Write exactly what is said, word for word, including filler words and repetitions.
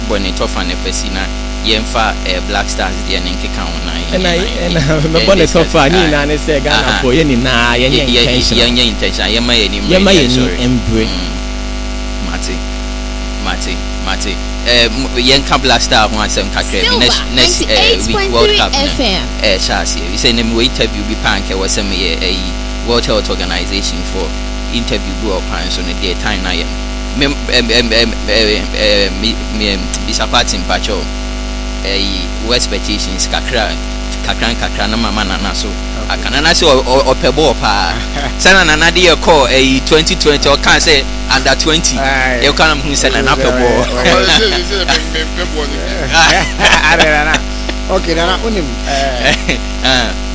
Bonnie Toffan Efesina, Yemfa, Black Stars, the Yankee Count. And I and my bonnet Toffan, and I say, Ghana for any na, young intention, young intention, Yama, Yama, Embrace Marty, Marty, Marty. Young Black Star once and next next week World Cup. Eh, Chassis. We say name we interview be pank was some a World Health Organization for interview go up hands on a day time na yem. Mem em em em bisapatin pacho. Eh, West petitions kakra kakran kakra na mama na so. Akana na so opebo pa. Sana na na dey call eh twenty twenty or can say under twenty. You can who say na opebo. Okay, na unim.